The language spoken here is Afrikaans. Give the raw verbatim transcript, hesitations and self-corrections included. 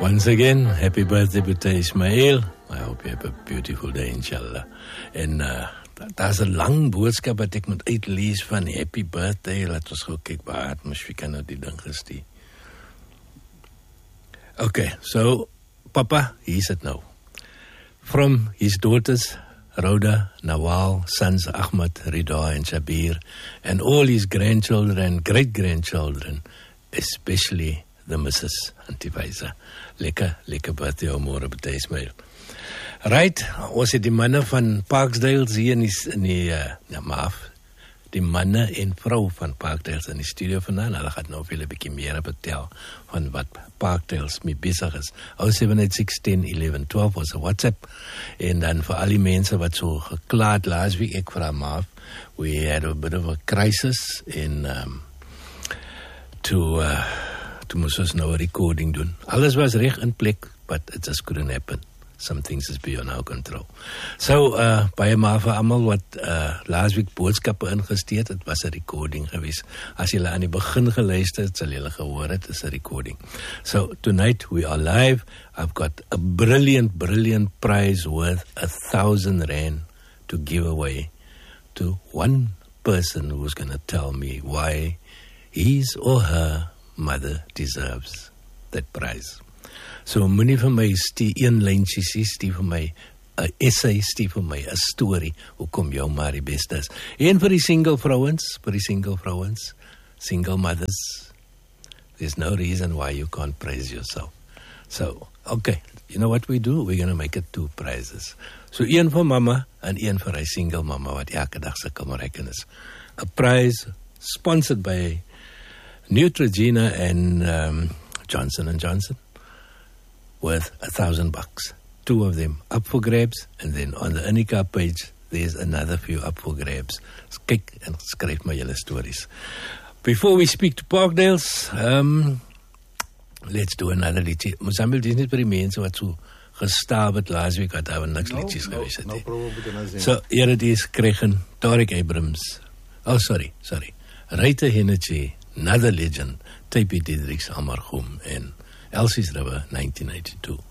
Once again, happy birthday to Ismail. I hope you have a beautiful day, inshallah. En uh, daar's 'n lang boodskap wat ek moet uitlees van happy birthday. Laat ons gou kyk waar het mos wie kan nou die ding gestuur. Okay, so Papa, here's it now. From his daughters, Rhoda, Nawal, sons Ahmad, Rida and Shabir, and all his grandchildren and great-grandchildren, especially the Missus Auntie Faiza. Lekker, lekker birthday o môre by Ismail. Right, ons het die manne van Parkdale hier in die, in die uh, ja, maaf, die manne en vrou van Parkdale in die studio vandaan. Hulle gaan nou veel 'n bietjie meer vertel van wat Parkdale mee besig is. oh seven eight six, one zero, one one, one two was 'n WhatsApp. En dan vir al die mense wat so gekla het laas week, ek vra maaf, we had a bit of a crisis in um, to uh, to moes ons nou 'n recording doen. Alles was reg in plek, but it just couldn't happen. Some things is beyond our control. So, uh, baie maar vir almal wat uh, laas week boodskappe ingesteed het, was 'n recording gewees. As julle aan die begin geluister het, sal julle gehoor het, is 'n recording. So, tonight we are live. I've got a brilliant, brilliant prize worth a thousand rand to give away to one person who's going to tell me why his or her mother deserves that prize. So moenie vir my stuur een lyntjie, stuur vir my 'n essay, stuur vir my 'n storie hoekom jou maar die beste is. En vir die single vrouens, vir die single vrouens, single mothers, there's no reason why you can't praise yourself. So, okay, you know what we do? We're going to make it two prizes. So een vir mamma en een vir hy single mamma wat elke dag sukkel om reken is. A prize sponsored by Neutrogena and um, Johnson and Johnson. Worth a thousand bucks. Two of them up for grabs, and then on the Unica page, there's another few up for grabs. Kyk en skryf my julle stories. Before we speak to Parkdales, um, let's do another liedjie. Mozambique, dis nie vir die mense wat so gestaaf het laas week, wat daar niks no, liedjies no, gewees het. No problem. So, hier het is kregen Tariq Abrams. Oh, sorry, sorry. Rita Hennessy, Another Legend, T P Diedrichs, Amargoum, en Elsie's River, nineteen eighty-two.